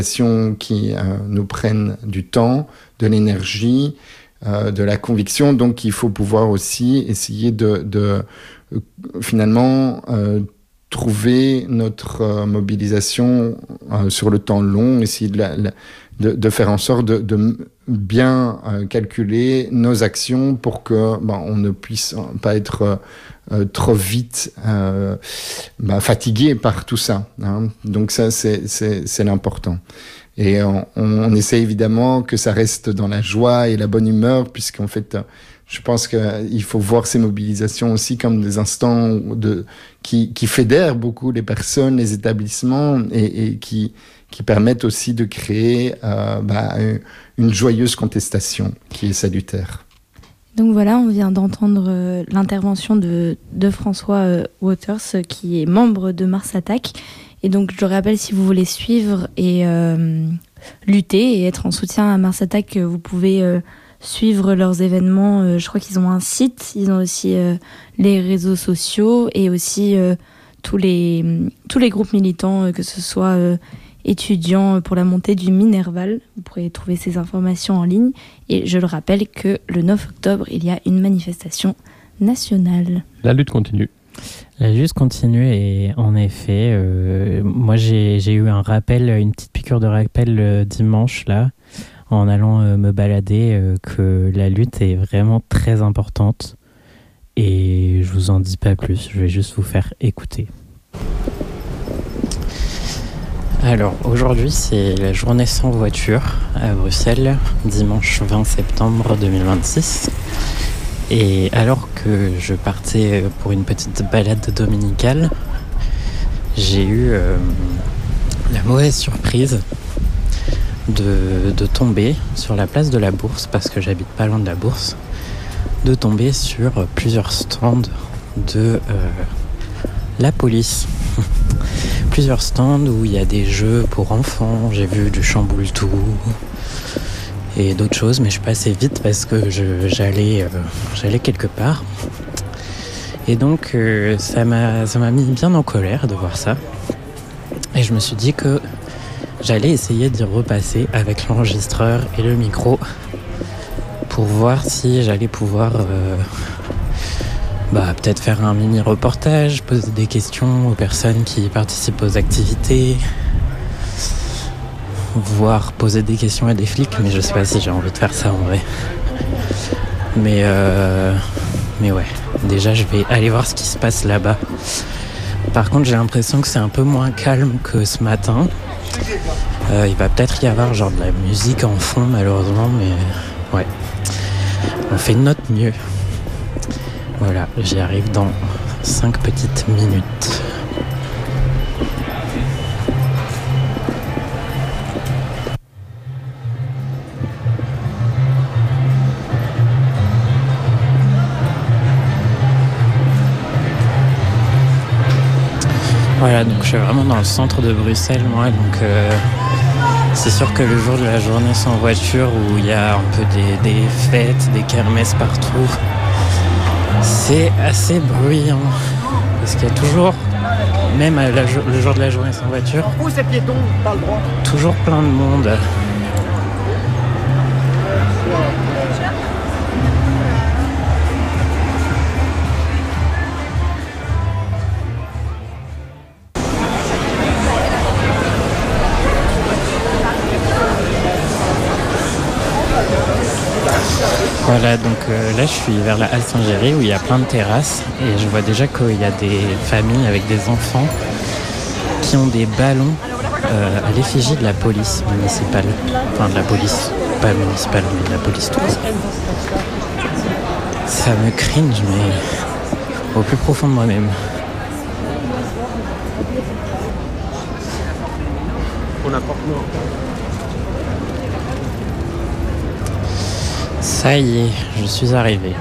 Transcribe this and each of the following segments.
qui nous prennent du temps, de l'énergie, de la conviction. Donc il faut pouvoir aussi essayer de finalement trouver notre mobilisation sur le temps long, essayer de faire en sorte de bien calculer nos actions pour que on ne puisse pas être trop vite fatigué par tout ça, hein. Donc ça c'est l'important. Et on essaie évidemment que ça reste dans la joie et la bonne humeur, puisqu'en fait je pense qu'il faut voir ces mobilisations aussi comme des instants qui fédèrent beaucoup les personnes, les établissements, et qui permettent aussi de créer une joyeuse contestation qui est salutaire. Donc voilà, on vient d'entendre l'intervention de François Waters, qui est membre de Mars Attack. Et donc je le rappelle, si vous voulez suivre et lutter et être en soutien à Mars Attack, vous pouvez suivre leurs événements. Je crois qu'ils ont un site, ils ont aussi les réseaux sociaux et aussi tous les groupes militants, que ce soit étudiants pour la montée du Minerval. Vous pourrez trouver ces informations en ligne. Et je le rappelle que le 9 octobre, il y a une manifestation nationale. La lutte continue. La lutte continue et en effet, moi j'ai eu un rappel, une petite piqûre de rappel dimanche là, en allant me balader, que la lutte est vraiment très importante. Et je vous en dis pas plus, je vais juste vous faire écouter. Alors aujourd'hui c'est la journée sans voiture à Bruxelles, dimanche 20 septembre 2026. Et alors que je partais pour une petite balade dominicale, j'ai eu la mauvaise surprise de tomber sur la place de la Bourse, parce que j'habite pas loin de la Bourse, de tomber sur plusieurs stands de la police. Plusieurs stands où il y a des jeux pour enfants, j'ai vu du chamboule-tout et d'autres choses, mais je passais vite parce que j'allais quelque part. Et donc ça m'a mis bien en colère de voir ça. Et je me suis dit que j'allais essayer d'y repasser avec l'enregistreur et le micro pour voir si j'allais pouvoir peut-être faire un mini reportage, poser des questions aux personnes qui participent aux activités, voire poser des questions à des flics, mais je sais pas si j'ai envie de faire ça en vrai. Mais ouais, déjà je vais aller voir ce qui se passe là-bas. Par contre j'ai l'impression que c'est un peu moins calme que ce matin. Il va peut-être y avoir genre de la musique en fond malheureusement, mais ouais, on fait de notre mieux. Voilà, j'y arrive dans 5 petites minutes. Voilà, donc je suis vraiment dans le centre de Bruxelles, moi, donc c'est sûr que le jour de la journée sans voiture, où il y a un peu des fêtes, des kermesses partout, c'est assez bruyant, parce qu'il y a toujours, même le jour de la journée sans voiture, toujours plein de monde. Voilà, donc là je suis vers la halle Saint-Géry où il y a plein de terrasses et je vois déjà qu'il y a des familles avec des enfants qui ont des ballons à l'effigie de la police municipale. Enfin de la police, pas municipale mais de la police tout court. Ça me cringe mais au plus profond de moi-même. Ça y est, je suis arrivé.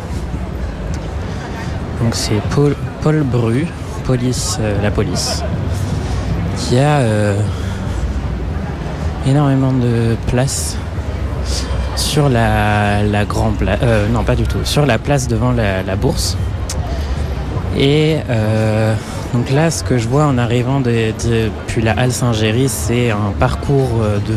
Donc c'est Paul Bru, la police, qui a énormément de place sur la grande place. Non, pas du tout. Sur la place devant la bourse. Et donc là, ce que je vois en arrivant depuis la halle Saint-Géry, c'est un parcours de